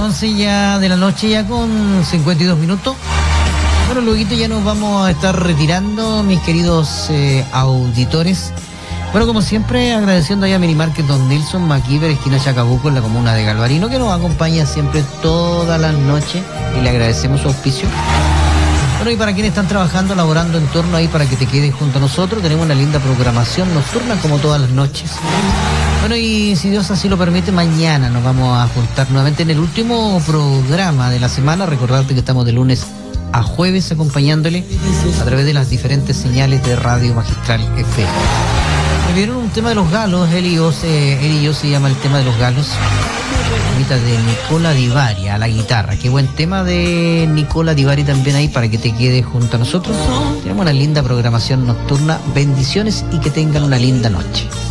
11 ya de la noche, ya con 52 minutos. Bueno, luego ya nos vamos a estar retirando, mis queridos auditores. Bueno, como siempre, agradeciendo ahí a Minimarket Don Nelson, Maquiver, esquina Chacabuco, en la comuna de Galvarino, que nos acompaña siempre todas las noches y le agradecemos su auspicio. Bueno, y para quienes están trabajando, laborando en torno ahí para que te quedes junto a nosotros, tenemos una linda programación nocturna como todas las noches. Bueno, y si Dios así lo permite, mañana nos vamos a juntar nuevamente en el último programa de la semana. Recordarte que estamos de lunes a jueves acompañándole a través de las diferentes señales de Radio Magistral FM. Me vieron un tema de los galos, él y yo se llama el tema de los galos. De Nicola Di Bari a la guitarra. Qué buen tema de Nicola Di Bari también ahí para que te quedes junto a nosotros. Tenemos una linda programación nocturna. Bendiciones y que tengan una linda noche.